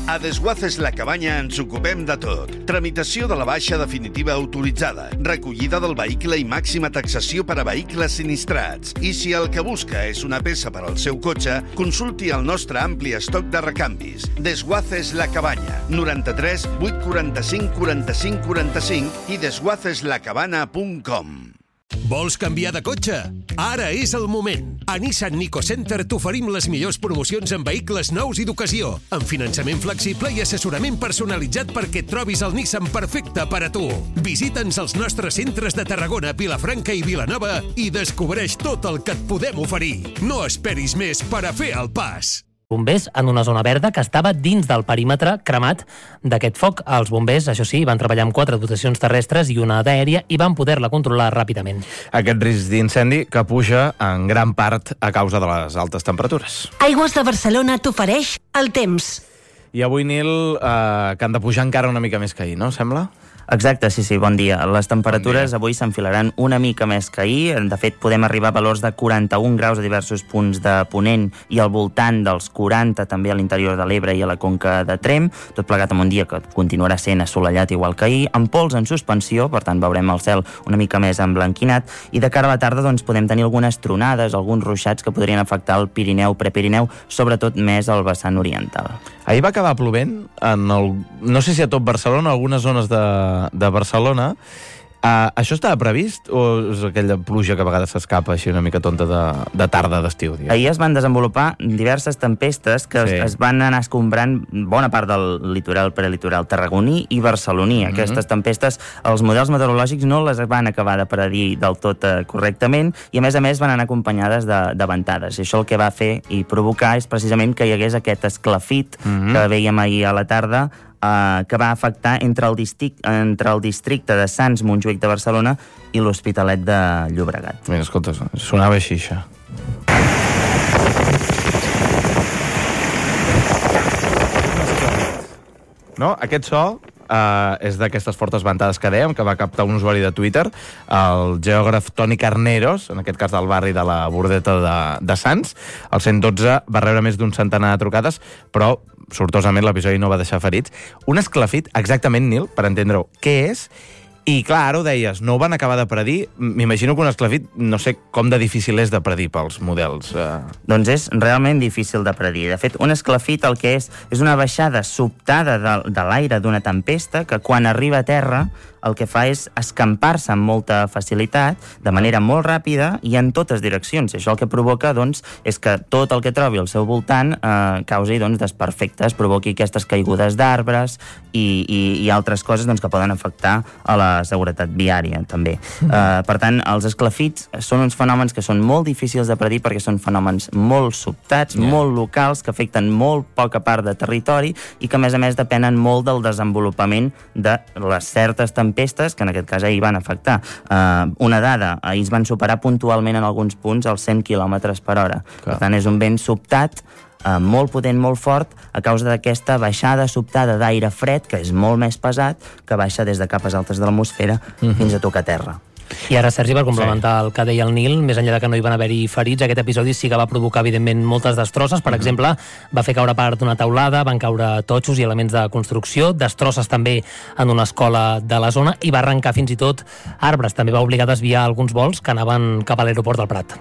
A Desguaces la Cabanya ens ocupem de tot. Tramitació de la baixa definitiva autoritzada, recollida del vehicle i màxima taxació per a vehicles sinistrats. I si el que busca és una peça per al seu cotxe, consulti el nostre ampli estoc de recanvis. Desguaces la Cabanya, 93 845 45 45 i desguaceslacabana.com. Vols canviar de cotxe? Ara és el moment. A Nissan Nico Center t'oferim les millors promocions en vehicles nous i d'ocasió, amb finançament flexible i assessorament personalitzat perquè et trobis el Nissan perfecte per a tu. Visita'ns als nostres centres de Tarragona, Vilafranca i Vilanova i descobreix tot el que et podem oferir. No esperis més per a fer el pas. Bombers en una zona verda que estava dins del perímetre cremat d'aquest foc. Els bombers, això sí, van treballar amb 4 dotacions terrestres i una d'aèria i van poder-la controlar ràpidament. Aquest risc d'incendi que puja en gran part a causa de les altes temperatures. Aigües de Barcelona t'ofereix el temps. I avui, Nil, que han de pujar encara una mica més que ahir, no? Sembla? Exacte, sí, bon dia. Les temperatures avui s'enfilaran una mica més que ahir. De fet, podem arribar a valors de 41 graus a diversos punts de Ponent i al voltant dels 40 també a l'interior de l'Ebre i a la Conca de Tremp, tot plegat amb un dia que continuarà sent assolellat igual que ahir, amb pols en suspensió, per tant veurem el cel una mica més emblanquinat, i de cara a la tarda doncs, podem tenir algunes tronades, alguns ruixats que podrien afectar el Pirineu, Prepirineu, sobretot més al vessant oriental. Ahir va acabar plovent, no sé si a tot Barcelona, algunes zones de Barcelona. Això estava previst o és aquella pluja que a vegades s'escapa així una mica tonta de tarda d'estiu? Ahir es van desenvolupar diverses tempestes que es van anar escombrant bona part del litoral, prelitoral tarragoní i barceloní. Aquestes tempestes, els models meteorològics no les van acabar de predir del tot correctament i a més van anar acompanyades de ventades. I això el que va fer i provocar és precisament que hi hagués aquest esclafit que veiem ahir a la tarda, que va afectar entre el districte de Sants, Montjuïc de Barcelona i l'Hospitalet de Llobregat. Mira, escolta, sonava així, això. No? Aquest so és d'aquestes fortes ventades que dèiem, que va captar un usuari de Twitter, el geògraf Toni Carneros, en aquest cas del barri de la Bordeta de Sants. El 112 va rebre més d'un centenar de trucades, però sortosament l'episodi no va deixar ferits. Un esclafit, exactament, Nil, per entendre-ho, què és? I clar, ara ho deies, no ho van acabar de predir. M'imagino que un esclafit, no sé com de difícil és de predir pels models. Doncs és realment difícil de predir. De fet, un esclafit el que és una baixada sobtada de l'aire d'una tempesta que quan arriba a terra el que fa és escampar-se amb molta facilitat, de manera molt ràpida i en totes direccions. I això el que provoca, doncs, és que tot el que trobi al seu voltant causi, doncs, desperfectes, provoqui aquestes caigudes d'arbres i altres coses, doncs, que poden afectar a la seguretat viària, també. Per tant, els esclafits són uns fenòmens que són molt difícils de predir perquè són fenòmens molt sobtats, molt locals, que afecten molt poca part de territori i que, a més, depenen molt del desenvolupament de les certes tempestes que en aquest cas ahir van afectar. Una dada, ahir es van superar puntualment en alguns punts els 100 km per hora. Per tant, és un vent sobtat, molt potent, molt fort, a causa d'aquesta baixada sobtada d'aire fred, que és molt més pesat, que baixa des de capes altes de l'atmosfera fins a tocar terra. I ara, Sergi, per complementar el que deia el Nil, més enllà de que no hi van haver-hi ferits, aquest episodi sí que va provocar, evidentment, moltes destrosses. Per exemple, va fer caure part d'una teulada, van caure totxos i elements de construcció, destrosses també en una escola de la zona i va arrencar fins i tot arbres. També va obligar a desviar alguns vols que anaven cap a l'aeroport del Prat.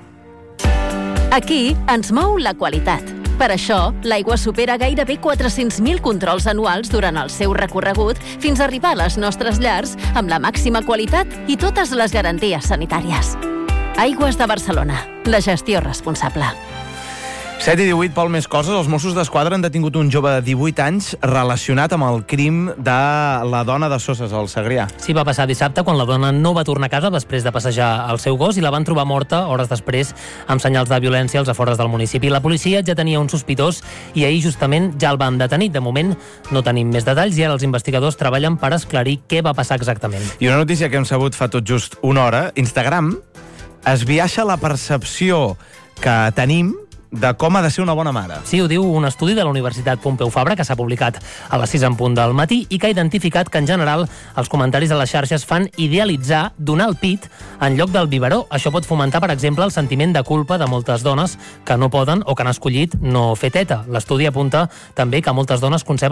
Aquí ens mou la qualitat. Per això, l'aigua supera gairebé 400.000 controls anuals durant el seu recorregut fins a arribar a les nostres llars amb la màxima qualitat i totes les garanties sanitàries. Aigües de Barcelona, la gestió responsable. 7 i 18, Pol, més coses. Els Mossos d'Esquadra han detingut un jove de 18 anys relacionat amb el crim de la dona de Soses, al Segrià. Sí, va passar dissabte quan la dona no va tornar a casa després de passejar el seu gos i la van trobar morta hores després amb senyals de violència als afores del municipi. La policia ja tenia un sospitós i ahir justament ja el van detenir. De moment no tenim més detalls i ara els investigadors treballen per esclarir què va passar exactament. I una notícia que hem sabut fa tot just una hora. Instagram esbiaixa la percepció que tenim de com ha de ser una bona mare. Sí, ho diu un estudi de la Universitat Pompeu Fabra que s'ha publicat a les 6 en punt del matí i que ha identificat que en general els comentaris a les xarxes fan idealitzar donar el pit en lloc del biberó. Això pot fomentar, per exemple, el sentiment de culpa de moltes dones que no poden o que han escollit no fer teta. L'estudi apunta també que moltes dones conceben